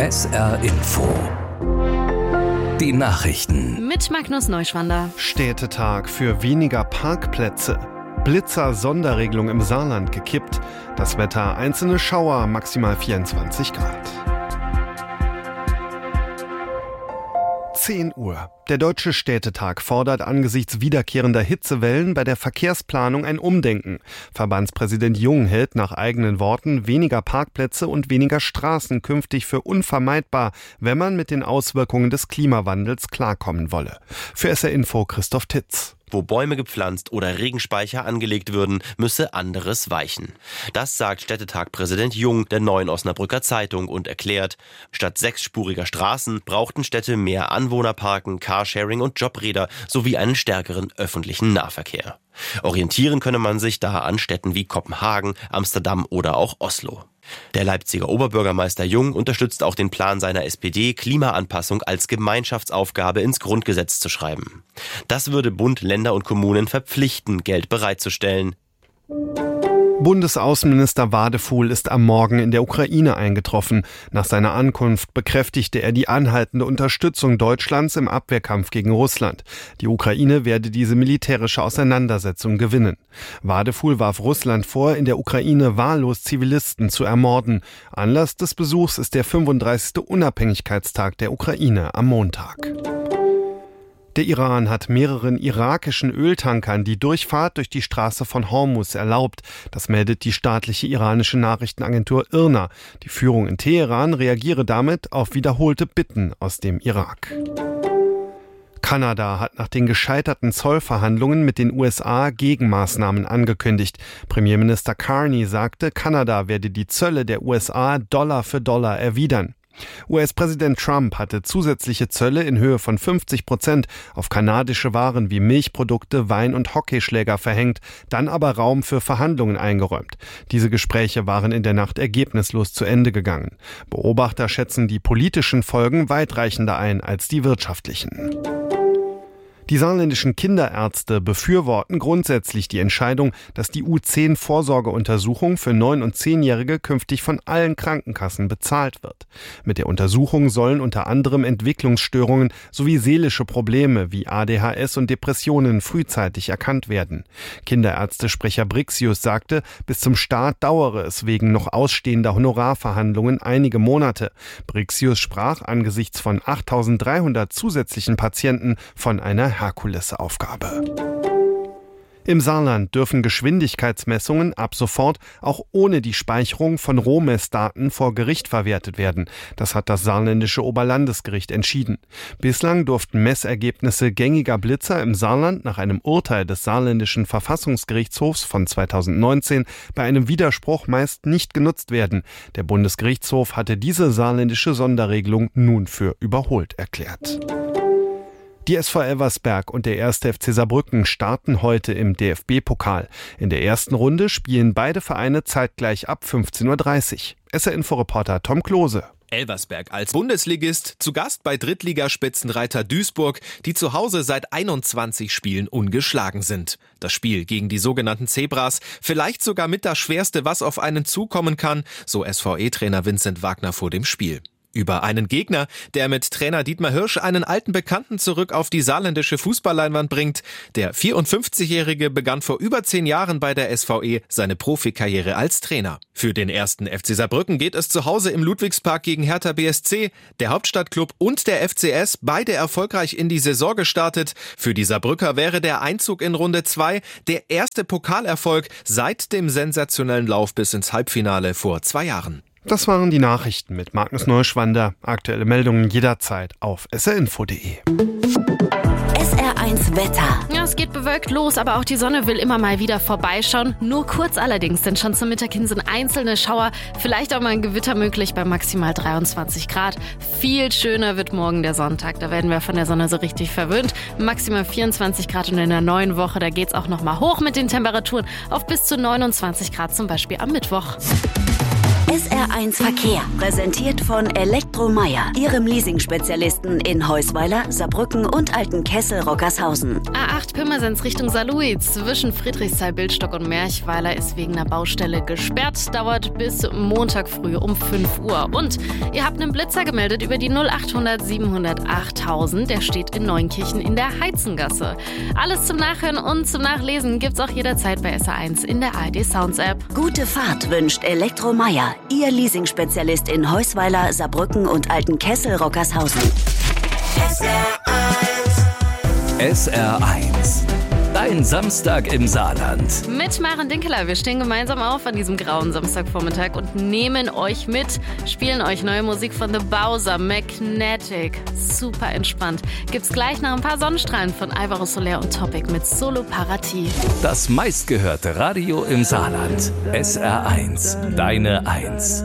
SR Info. Die Nachrichten. Mit Magnus Neuschwander. Städtetag für weniger Parkplätze. Blitzer-Sonderregelung im Saarland gekippt. Das Wetter: einzelne Schauer, maximal 24 Grad. 10 Uhr. Der Deutsche Städtetag fordert angesichts wiederkehrender Hitzewellen bei der Verkehrsplanung ein Umdenken. Verbandspräsident Jung hält nach eigenen Worten weniger Parkplätze und weniger Straßen künftig für unvermeidbar, wenn man mit den Auswirkungen des Klimawandels klarkommen wolle. Für SR Info Christoph Titz. Wo Bäume gepflanzt oder Regenspeicher angelegt würden, müsse anderes weichen. Das sagt Städtetag-Präsident Jung der Neuen Osnabrücker Zeitung und erklärt, statt 6-spuriger Straßen brauchten Städte mehr Anwohnerparken, Carsharing und Jobräder sowie einen stärkeren öffentlichen Nahverkehr. Orientieren könne man sich da an Städten wie Kopenhagen, Amsterdam oder auch Oslo. Der Leipziger Oberbürgermeister Jung unterstützt auch den Plan seiner SPD, Klimaanpassung als Gemeinschaftsaufgabe ins Grundgesetz zu schreiben. Das würde Bund, Länder und Kommunen verpflichten, Geld bereitzustellen. Bundesaußenminister Wadefuhl ist am Morgen in der Ukraine eingetroffen. Nach seiner Ankunft bekräftigte er die anhaltende Unterstützung Deutschlands im Abwehrkampf gegen Russland. Die Ukraine werde diese militärische Auseinandersetzung gewinnen. Wadefuhl warf Russland vor, in der Ukraine wahllos Zivilisten zu ermorden. Anlass des Besuchs ist der 35. Unabhängigkeitstag der Ukraine am Montag. Der Iran hat mehreren irakischen Öltankern die Durchfahrt durch die Straße von Hormuz erlaubt. Das meldet die staatliche iranische Nachrichtenagentur IRNA. Die Führung in Teheran reagiere damit auf wiederholte Bitten aus dem Irak. Kanada hat nach den gescheiterten Zollverhandlungen mit den USA Gegenmaßnahmen angekündigt. Premierminister Carney sagte, Kanada werde die Zölle der USA Dollar für Dollar erwidern. US-Präsident Trump hatte zusätzliche Zölle in Höhe von 50% auf kanadische Waren wie Milchprodukte, Wein und Hockeyschläger verhängt, dann aber Raum für Verhandlungen eingeräumt. Diese Gespräche waren in der Nacht ergebnislos zu Ende gegangen. Beobachter schätzen die politischen Folgen weitreichender ein als die wirtschaftlichen. Die saarländischen Kinderärzte befürworten grundsätzlich die Entscheidung, dass die U10-Vorsorgeuntersuchung für 9- und 10-Jährige künftig von allen Krankenkassen bezahlt wird. Mit der Untersuchung sollen unter anderem Entwicklungsstörungen sowie seelische Probleme wie ADHS und Depressionen frühzeitig erkannt werden. Kinderärztesprecher Brixius sagte, bis zum Start dauere es wegen noch ausstehender Honorarverhandlungen einige Monate. Brixius sprach angesichts von 8.300 zusätzlichen Patienten von einer Herkulesaufgabe. Im Saarland dürfen Geschwindigkeitsmessungen ab sofort auch ohne die Speicherung von Rohmessdaten vor Gericht verwertet werden. Das hat das saarländische Oberlandesgericht entschieden. Bislang durften Messergebnisse gängiger Blitzer im Saarland nach einem Urteil des saarländischen Verfassungsgerichtshofs von 2019 bei einem Widerspruch meist nicht genutzt werden. Der Bundesgerichtshof hatte diese saarländische Sonderregelung nun für überholt erklärt. Die SV Elversberg und der 1. FC Saarbrücken starten heute im DFB-Pokal. In der ersten Runde spielen beide Vereine zeitgleich ab 15.30 Uhr. SR-Info-Reporter Tom Klose. Elversberg als Bundesligist zu Gast bei Drittligaspitzenreiter Duisburg, die zu Hause seit 21 Spielen ungeschlagen sind. Das Spiel gegen die sogenannten Zebras, vielleicht sogar mit das Schwerste, was auf einen zukommen kann, so SVE-Trainer Vincent Wagner vor dem Spiel. Über einen Gegner, der mit Trainer Dietmar Hirsch einen alten Bekannten zurück auf die saarländische Fußballleinwand bringt. Der 54-Jährige begann vor über 10 Jahren bei der SVE seine Profikarriere als Trainer. Für den 1. FC Saarbrücken geht es zu Hause im Ludwigspark gegen Hertha BSC. Der Hauptstadtklub und der FCS, beide erfolgreich in die Saison gestartet. Für die Saarbrücker wäre der Einzug in Runde 2 der erste Pokalerfolg seit dem sensationellen Lauf bis ins Halbfinale vor 2 Jahren. Das waren die Nachrichten mit Magnus Neuschwander. Aktuelle Meldungen jederzeit auf srinfo.de. SR1 Wetter. Ja, es geht bewölkt los, aber auch die Sonne will immer mal wieder vorbeischauen. Nur kurz allerdings, denn schon zum Mittag hin sind einzelne Schauer, vielleicht auch mal ein Gewitter möglich bei maximal 23 Grad. Viel schöner wird morgen der Sonntag. Da werden wir von der Sonne so richtig verwöhnt. Maximal 24 Grad und in der neuen Woche, da geht's auch noch mal hoch mit den Temperaturen auf bis zu 29 Grad, zum Beispiel am Mittwoch. SR1 Verkehr, präsentiert von Elektromeyer, Ihrem Leasing-Spezialisten in Heusweiler, Saarbrücken und Altenkessel-Rockershausen. A8 Pirmasens Richtung Saarlouis zwischen Friedrichsthal, Bildstock und Merchweiler ist wegen einer Baustelle gesperrt. Dauert bis Montag früh um 5 Uhr. Und ihr habt einen Blitzer gemeldet über die 0800 700 8000. Der steht in Neunkirchen in der Heizengasse. Alles zum Nachhören und zum Nachlesen gibt's auch jederzeit bei SR1 in der ARD Sounds App. Gute Fahrt wünscht Elektromeyer, Ihr Leasing-Spezialist in Heusweiler, Saarbrücken und Altenkessel-Rockershausen. SR1. Dein Samstag im Saarland. Mit Maren Dinkeler. Wir stehen gemeinsam auf an diesem grauen Samstagvormittag und nehmen euch mit, spielen euch neue Musik von The Bowser, Magnetic. Super entspannt. Gibt's gleich nach ein paar Sonnenstrahlen von Alvaro Soler und Topic mit Solo Parati. Das meistgehörte Radio im Saarland. SR1. Deine 1.